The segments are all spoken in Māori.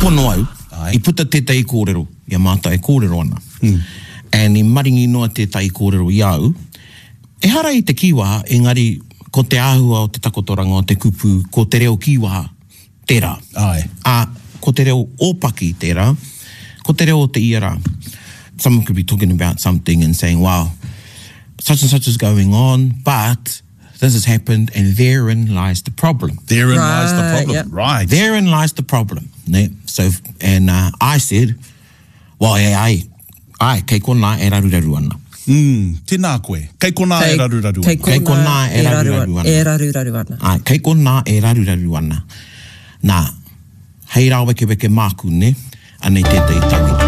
pono au, I puta tētai kōrero, ia mātai kōrero ana. And I maringi noa tētai kōrero i au, e hara I te kiwaha, engari ko te āhua o te takotoranga o te kupu, ko te reo kiwaha, tērā. Ko te reo ōpaki tērā, ko te reo o te iara. Someone could be talking about something and saying, wow, such and such is going on, but this has happened, and therein lies the problem. Therein lies the problem, yep. right. Therein lies the problem. Ne? So, and I said, well, ai, kei kona e raruraru ana. Tēnā koe. Kei kona e raruraru ana. Kei kona e raruraru ana. E raruraru ana. Ai, kei kona e raruraru ana. Nā, hei rā weke māku, ne? Anei tētai tauina.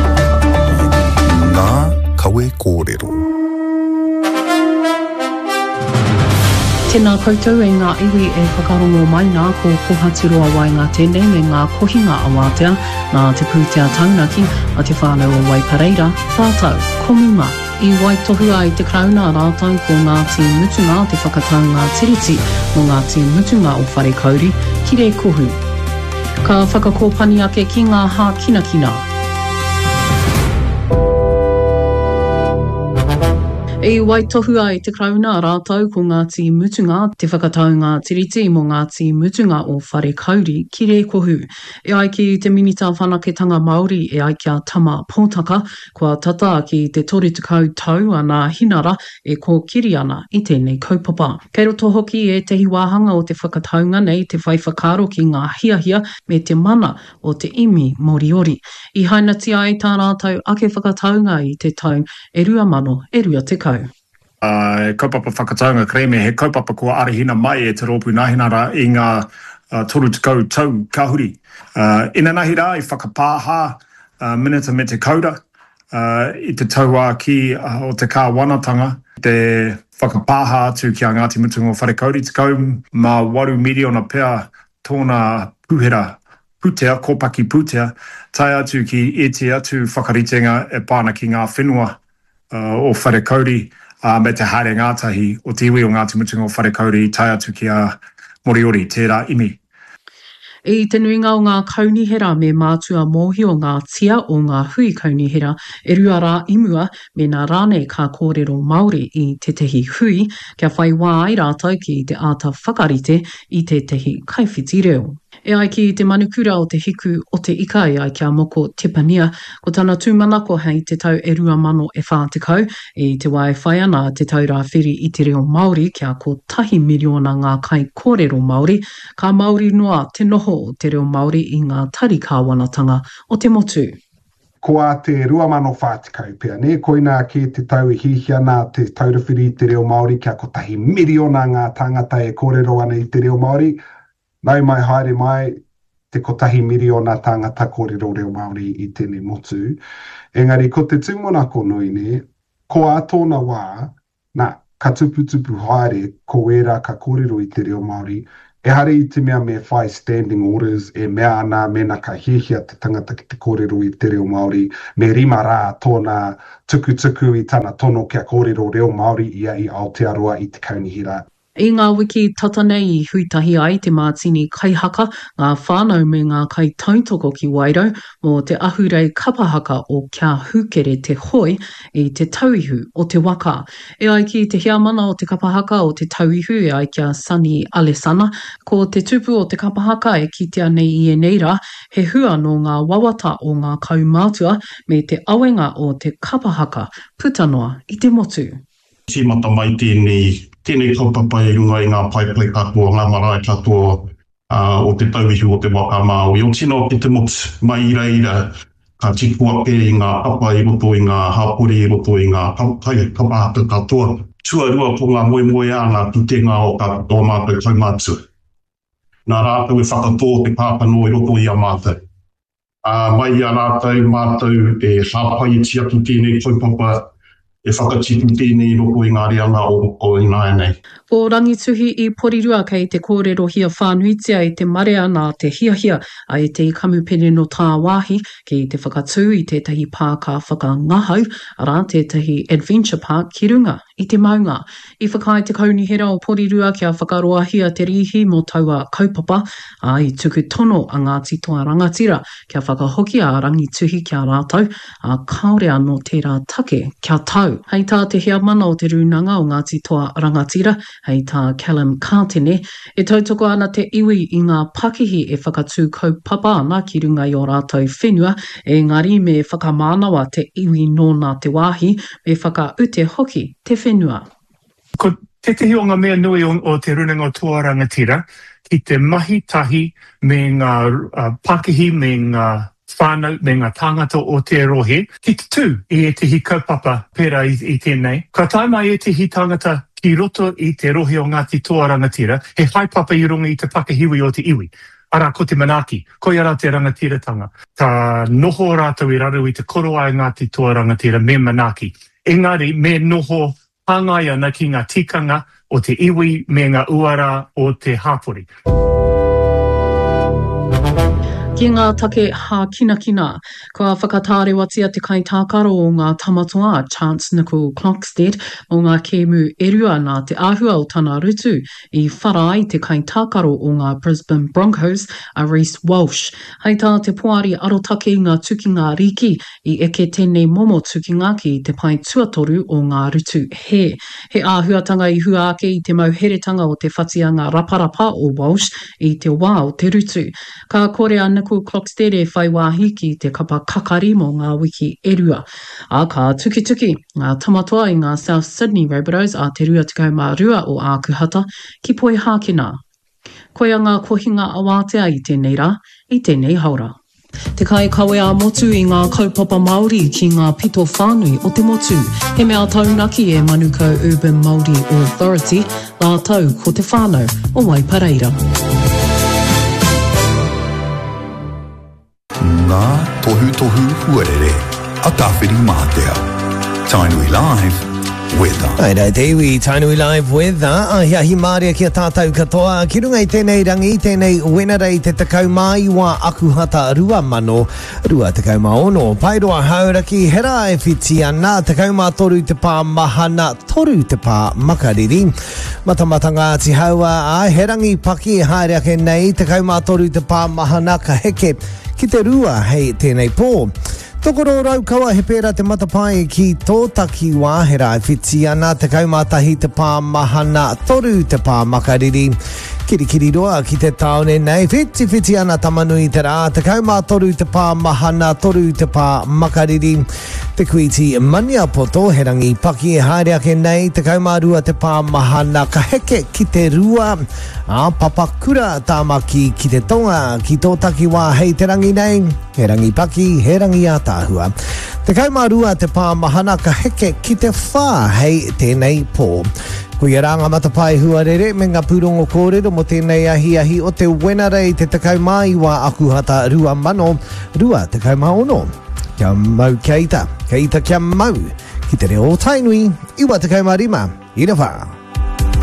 Nā kawe kōrero. Tēnā koutou e ngā iwi e whakarongo mai nā ko kohatiroa wai ngā tēnei me ngā kohinga a Wātea nā te pūtea taunaki a te whānau o Waipareira, whātau, komuma, I wai tohua I te krauna rātau ko ngā tī mutunga te whakatau ngā tiriti mo ngā tī mutunga o whare kauri, ki re kohu. Ka whakakōpani ake ki ngā hā kinakina. E wai tohua I te krauna rātau ko ngā tī mutunga, te whakatau ngā tiriti mo ngā tī mutunga o whare kauri, ki re kohu. E ai ki te minita whanaketanga Māori e ai kia tama pōtaka, kua tata ki te 30 tau ana hinara e kōkiri ana I tēnei kaupapa. Kei roto hoki e tehi wāhanga o te whakataunga nei te whai whakaro ki ngā hiahia me te mana o te imi Moriori. I hainatia ai tā rātau ake whakataunga I te tau e rua mano e rua te kau. Kaupapa whakataunga kreme, he kaupapa kua arihina mai e te rōpū nahinara I ngā 30 tau kahuri. Ina nahi rā I whakapāha minita me te kaura I te taua ki o te kāwanatanga, te whakapāha atu ki a Ngāti Mutunga o Whare Kauri, te kau mā 8 miliona pea tōna puhera putea, kōpaki putea, tai atu ki e te atu whakaritenga e pāna ki ngā whenua o Whare Kauri, me te haere ngātahi o te iwi o Ngāti Mutunga o Whare Kauri, tai atu ki a Moriori, tērā imi. I te nuinga o ngā kaunihera me mātua mōhi o ngā tia o ngā hui kaunihera e rua rā imua me nā rānei kā kōrero Māori I te tehi hui, kia whai wā ai rātau ki te āta whakarite I te tehi kaiwhiti reo. E ai ki te manukura o te hiku o te ika e ai kia moko Tepania, ko tana tūmanako hei te tau e rua mano e whātekau, I te wai whai ana te tau rā whiri I te reo Māori kia ko 1 miliona ngā kai kōrero Māori, ka Māori noa te noho o te reo Māori I ngā tari kāwanatanga o te motu. Ko a te rua mano whātekau pia, ne? Koina ki te tau I hihiana te taurawhiri I te reo Māori kia ko 1 miliona ngā tangata e kōrero ana I te reo Māori, nau mai haere mai te ko 1 miliona tangata kōrero reo Māori I tēnei motu. Engari, ko te tūmonako nui ne, ko a tōna wā, nā, ka tuputupu haere ko era ka kōrero I te reo Māori, e hare I te mea me whai standing orders, e mea ana mena ka hihia te tangata ki te kōrero I te reo Māori, me rima rā tōna tukutuku I tana tono kia kōrero reo Māori ia I Aotearoa I te kaunihira. I ngā wiki tata nei I huitahi ai te mātini kaihaka, ngā whānau me ngā kai tautoko ki Wairau, mō te ahurei kapahaka o kia hukere te hoi I te tauihu o te waka. E ai ki te hiamana o te kapahaka o te tauihu e ai kia Sani Alesana, ko te tupu o te kapahaka e kitea nei I neira, he hua no ngā wawata o ngā kaumātua me te awenga o te kapahaka, putanoa I te motu. Tīmata mai tēnei kaupapa e runga I ngā paipai katoa, ngā marae katoa o te tauihu o te waka Māui. O tino ki te motu mai ira ka tipu ake I ngā papa I roto I ngā hapuri I roto I ngā kapahaka katoa. Tuarua ko ngā moe ana tutenga o ka katoa mātou kaumātua. Nā rātou e whakatō te pāpano I roto I a mātou. Mai a rātou mātou e hāpai ti atu tēnei kaupapa whakatipu tēnei roko I ngā reanga o ina nei. O rangituhi I porirua kei te kōrero hia whānuitia I te marea nā te hiahia a e te kamupene no tā wāhi ki te whakatū I tētahi pāka whakangahau ara tētahi adventure park ki runga I te maunga. I whakai te kaunihera o porirua kia whakaroahia te rihi mo taua kaupapa a I tuku tono a Ngāti Toa Rangatira kia whakahoki a rangituhi kia rātau a kaore anō tērā take kia tau. Hei tā te hea mana o te runanga o Ngāti Toa Rangatira hei tā Callum Kātene, e tautoko ana te iwi I ngā pakihi e whakatū kaupapa ana ki runga I o rātou whenua, e ngari me whakamānawa te iwi nō nā te wāhi, me whakaute hoki te whenua. Ko tetehi o ngā mea nui o te runanga o Toa Rangatira, ki te mahi tahi me ngā pakihi me ngā whānau me ngā tāngata o te rohe, ki te tū I e tehi kaupapa pērā I tēnei. Ka taimai e tehi tāngata ki roto I te rohe o Ngāti Toa Rangatira, he haipapa I runga I te pakihiwi o te iwi. Ara ko te manaki, ko I ara te rangatiratanga. Ta noho rātou I raru I te koroa I Ngāti Toa Rangatira me manaki. Engari, me noho hangai ana ki ngā tikanga o te iwi me ngā uara o te hāpori. Ki ngā take hā kina, kua whakatāre watia te kai tākaro o ngā tamatoa Chance Nicol Clockstead o ngā kēmu erua nā te āhua o tana rutu I wharai te kai tākaro o ngā Brisbane Broncos a Reece Walsh. Hei tā te poari arotake I ngā tukinga riki I eke tēnei momo tukinga ki te pai tuatoru o ngā rutu he. He āhuatanga I hua ake I te mauheretanga o te whatianga raparapa o Walsh I te wā o te rutu. Ka kore ana Nicol Clockstead e whai wāhi ki te kapa kakari mo ngā wiki erua. A ka tuki ngā tamatoa I ngā South Sydney Rabbitohs a te rua tekau mā rua o ākuhata ki poe hākina. Koia ngā kohinga awātea I tēnei rā, I tēnei haura. Te kai kawe a motu I ngā kaupapa Māori ki ngā pito whānui o te motu. He mea taunaki e Manukau Urban Māori Authority, la tau ko te whānau o Waipareira. Ngā tohu huarere, a tawhiri mātea. Tainui Live, weather. Aira te iwi, Tainui Live weather. Hiahi māria kia tātou katoa. Ki runga I tēnei rangi, tēnei wenarei te takau mai wa akuhata rua mano, rua takau maono. Pairoa hauraki, hera e whiti ana, takau mā toru te pā mahana, toru te pā makariri. Matamata Ngāti haua, he rangi paki e haere nei, takau mā toru te pā mahana ka heke, ki te rua hei tēnei pō. Tokoro raukaua he pērā te matapai ki tōtaki wāhera e whiti ana te kaumatahi te pā mahana toru te pā makariri. Kirikiri roa ki te taone nei, whiti ana tamanui te rā, te kaumatoru te pā mahana toru te pā makariri. Te kuiti mania poto he rangi paki e haere ake nei, te kaumarua te pā mahana ka heke ki te rua. Papakura tāmaki ki te tonga, ki tōtaki wā hei te rangi nei, he rangi paki, he rangi a tāhua. Te kaumarua te pā mahana ka heke ki te whā hei tēnei pō. Ko ia ranga matapai huarere me ngā pūrongo kōrero mo tēnei ahi o te wenarei te takau mai wā akuhata rua mano, rua takau maono. Kia mau keita kia mau, ki te reo tainui, iwa takau marima, ira wha.